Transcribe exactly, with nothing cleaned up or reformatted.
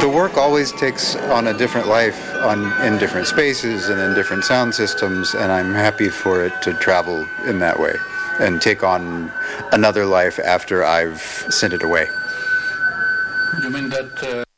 the work always takes on a different life on in different spaces and in different sound systems, and I'm happy for it to travel in that way and take on another life after I've sent it away. You mean that uh